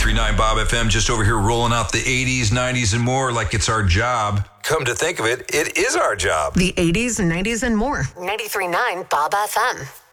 93.9 Bob FM, just over here rolling out the 80s, 90s, and more like it's our job. Come to think of it, it is our job. The 80s, 90s, and more. 93.9 Bob FM.